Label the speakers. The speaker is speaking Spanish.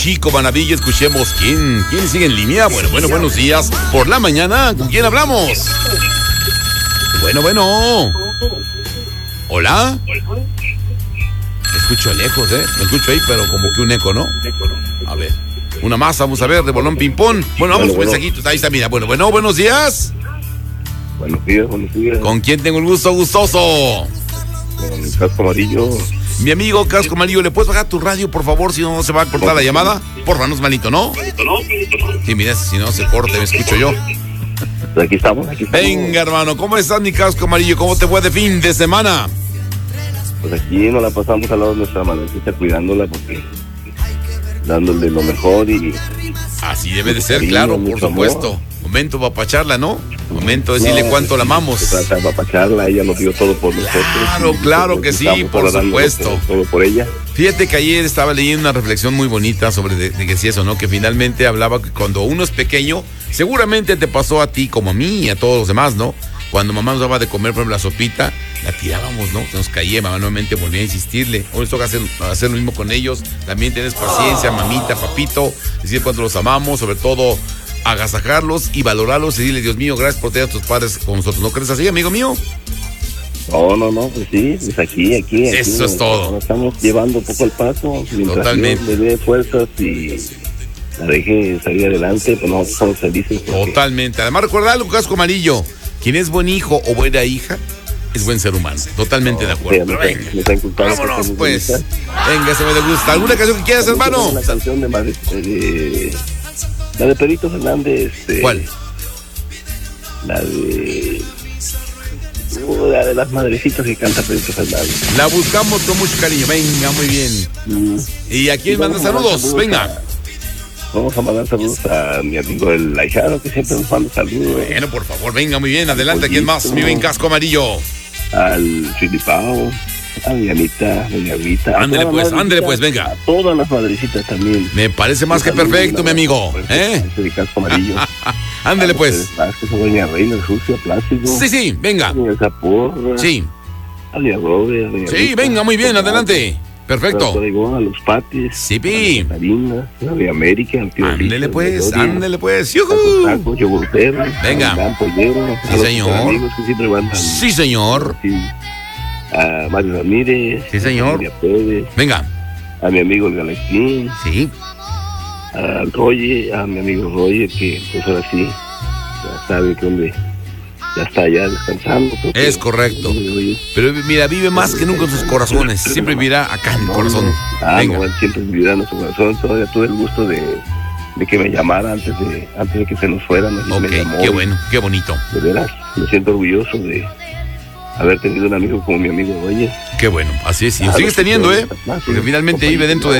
Speaker 1: Chico Maravilla. Escuchemos quién sigue en línea. Bueno, buenos días. Por la mañana, ¿con quién hablamos? Bueno. ¿Hola? Me escucho lejos, Me escucho ahí, pero como que un eco, ¿no? A ver, una más, vamos a ver, de bolón ping-pong. Bueno, vamos con mensajitos. Ahí está, mira. Bueno, buenos días.
Speaker 2: Buenos días.
Speaker 1: ¿Con quién tengo el gusto, gustoso?
Speaker 2: Con el Casco Amarillo.
Speaker 1: Mi amigo Casco Amarillo, ¿le puedes bajar tu radio, por favor? Si no, se va a cortar la llamada. Porfa, no es malito, ¿no? Sí, mira, si no se corte, me escucho yo.
Speaker 2: Aquí estamos.
Speaker 1: Venga, hermano, ¿cómo estás, mi Casco Amarillo? ¿Cómo te fue de fin de semana?
Speaker 2: Pues aquí nos la pasamos al lado de nuestra madrecita, cuidándola, porque dándole lo mejor y...
Speaker 1: Así debe de ser, claro, por supuesto. Momento para apapacharla, ¿no? Momento de decirle cuánto la amamos.
Speaker 2: Se trata de apapacharla, ella lo dio todo por nosotros.
Speaker 1: Claro que sí, por supuesto.
Speaker 2: Todo por ella.
Speaker 1: Fíjate que ayer estaba leyendo una reflexión muy bonita sobre de que si eso, ¿no? Que finalmente hablaba que cuando uno es pequeño, seguramente te pasó a ti como a mí y a todos los demás, ¿no? Cuando mamá nos daba de comer, por ejemplo, la sopita, la tirábamos, ¿no? Se nos caía, mamá nuevamente volvía a insistirle. Hoy nos toca hacer lo mismo con ellos. También tienes paciencia, mamita, papito, decir cuánto los amamos, sobre todo agasajarlos y valorarlos y decirle, Dios mío, gracias por tener a tus padres con nosotros. ¿No crees así, amigo mío?
Speaker 2: No, pues sí, pues aquí.
Speaker 1: Eso es todo.
Speaker 2: Nos estamos llevando poco al paso.
Speaker 1: Totalmente.
Speaker 2: Dios le dé fuerzas y la deje salir adelante, pues nosotros somos felices.
Speaker 1: Totalmente. Además, recuerda algo, Casco Amarillo. Quien es buen hijo o buena hija es buen ser humano. Totalmente de acuerdo.
Speaker 2: Pero venga,
Speaker 1: vámonos, pues. Venga, se me gusta. ¿Alguna canción que quieras, hermano?
Speaker 2: Una canción la de Pedrito Fernández.
Speaker 1: ¿Cuál?
Speaker 2: La de las madrecitas que canta Pedrito Fernández.
Speaker 1: La buscamos con mucho cariño. Venga, muy bien. ¿Y a quién manda saludos? Venga.
Speaker 2: Vamos a mandar saludos a mi amigo el Laijaro, que siempre nos manda saludos.
Speaker 1: Bueno, por favor, venga, muy bien. Adelante, ¿quién más? Mi buen Casco Amarillo.
Speaker 2: Al Filipao, a mi Anita, mi Aguita.
Speaker 1: Ándele pues, venga.
Speaker 2: A todas las madrecitas también.
Speaker 1: Me parece más que perfecto, mi amigo.
Speaker 2: El Casco Amarillo.
Speaker 1: Ándele pues.
Speaker 2: Vázquez, a doña Reina, Sucia, Plácido.
Speaker 1: Sí, venga.
Speaker 2: A doña Zaporra.
Speaker 1: Sí.
Speaker 2: A doña Robert, a doña
Speaker 1: Sí,
Speaker 2: Rita,
Speaker 1: venga, muy bien, adelante. Perfecto.
Speaker 2: A los Patis.
Speaker 1: Sí, pi.
Speaker 2: A Catarina, a de América, al tío.
Speaker 1: Ándele pues.
Speaker 2: ¡Yujú! Yogurtero.
Speaker 1: Venga.
Speaker 2: Pollero.
Speaker 1: Sí, señor.
Speaker 2: Amigos que siempre van
Speaker 1: Sí, señor.
Speaker 2: A Mario Ramírez.
Speaker 1: Sí, señor.
Speaker 2: A Pérez,
Speaker 1: venga.
Speaker 2: a mi amigo el Galaxín.
Speaker 1: Sí.
Speaker 2: A Roger, a mi amigo Roger, que pues ahora sí, ya sabe que hombre, ya está allá descansando.
Speaker 1: Es correcto. Pero mira, vive más que nunca en sus corazones. Siempre vivirá acá en el corazón. Venga.
Speaker 2: Él siempre vivirá en nuestro corazón. Todavía tuve el gusto de que me llamara antes de que se nos fueran.
Speaker 1: Ok, qué bueno, qué bonito.
Speaker 2: De veras, me siento orgulloso de haber tenido un amigo como mi amigo Roger.
Speaker 1: Qué bueno, así es. Y lo sigues teniendo, porque finalmente vive dentro de